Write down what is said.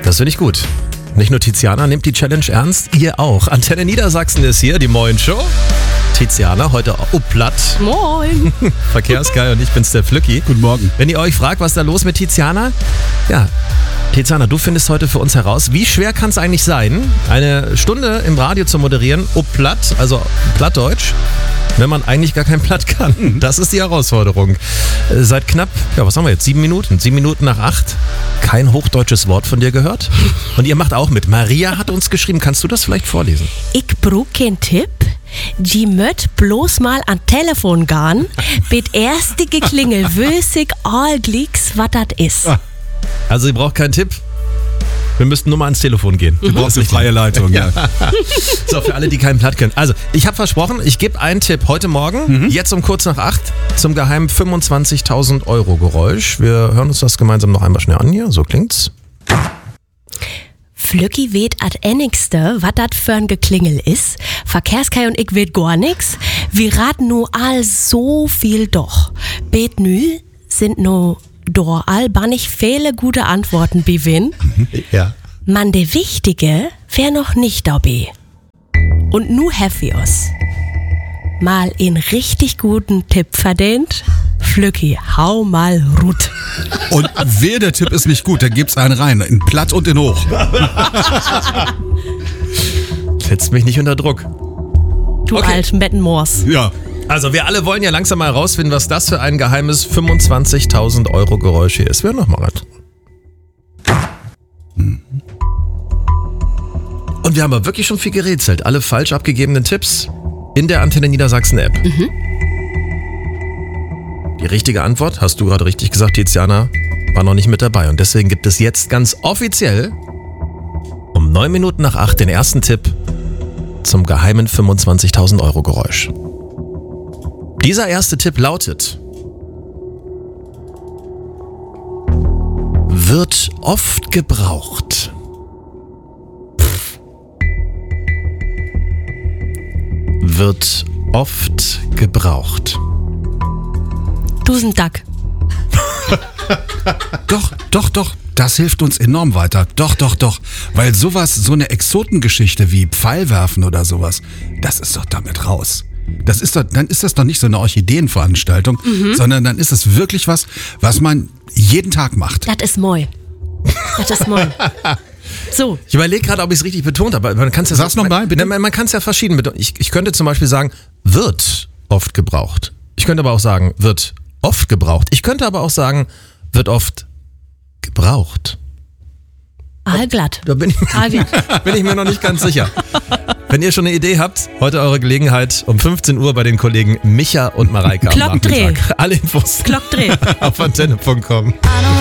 Das finde ich gut. Nicht nur Tiziana nimmt die Challenge ernst, ihr auch. Antenne Niedersachsen ist hier, die Moin Show. Tiziana, heute platt. Moin. Verkehrsgeil und ich bin's, der Flücki. Guten Morgen. Wenn ihr euch fragt, was ist da los mit Tiziana? Ja, Tiziana, du findest heute für uns heraus, wie schwer kann es eigentlich sein, eine Stunde im Radio zu moderieren, platt, also Plattdeutsch, wenn man eigentlich gar kein Platt kann. Das ist die Herausforderung. Seit knapp, was haben wir jetzt, 7 Minuten? 7 Minuten nach 8. Kein hochdeutsches Wort von dir gehört. Und ihr macht auch mit. Maria hat uns geschrieben. Kannst du das vielleicht vorlesen? Ich brauch keinen Tipp. Die möt bloß mal an Telefon gehen. Mit erste Geklingel wösig all glicks, was das ist. Also ihr braucht keinen Tipp. Wir müssten nur mal ans Telefon gehen. Du brauchst eine freie Leitung, ja. So, für alle, die keinen Platt können. Also, ich habe versprochen, ich gebe einen Tipp heute Morgen, jetzt um kurz nach 8, zum geheimen 25.000 Euro Geräusch. Wir hören uns das gemeinsam noch einmal schnell an hier. So klingt's. Flücki weht at ennigste, was dat für ein Geklingel ist. Verkehrskai und ich weht gar nix. Wir raten nu all so viel doch. Bet nü sind no door all bannig viele gute Antworten bewin. Ja. Man, de Wichtige wär noch nicht dabei. Und nu heavy us. Mal in richtig guten Tipp verdient. Flücki, hau mal Rut. Und wehe, der Tipp ist nicht gut, dann gibt's einen rein, in platt und in hoch. Setzt mich nicht unter Druck. Du alten Bettenmoors. Ja. Also wir alle wollen ja langsam mal herausfinden, was das für ein geheimes 25.000 Euro Geräusch hier ist. Wir hören noch mal rein. Und wir haben aber wirklich schon viel gerätselt. Alle falsch abgegebenen Tipps in der Antenne Niedersachsen App. Die richtige Antwort, hast du gerade richtig gesagt, Tiziana, war noch nicht mit dabei. Und deswegen gibt es jetzt ganz offiziell um 9 Minuten nach 8 den ersten Tipp zum geheimen 25.000 Euro Geräusch. Dieser erste Tipp lautet: wird oft gebraucht. Wird oft gebraucht. Dusendack. Doch, das hilft uns enorm weiter. Doch. Weil sowas, so eine Exotengeschichte wie Pfeilwerfen oder sowas, das ist doch damit raus. Dann ist das doch nicht so eine Orchideenveranstaltung, sondern dann ist es wirklich was man jeden Tag macht. Das ist moi. So. Ich überlege gerade, ob ich es richtig betont habe. Man kann's ja Sag's nochmal, bitte. Man kann es ja verschieden betonen. Ich könnte zum Beispiel sagen, wird oft gebraucht. Ich könnte aber auch sagen, wird oft gebraucht. Ich könnte aber auch sagen, wird oft gebraucht. Allglatt. Da bin ich mir noch nicht ganz sicher. Wenn ihr schon eine Idee habt, heute eure Gelegenheit um 15 Uhr bei den Kollegen Micha und Mareike am Glockdreh. Nachmittag. Alle Infos Glockdreh. auf antenne.com.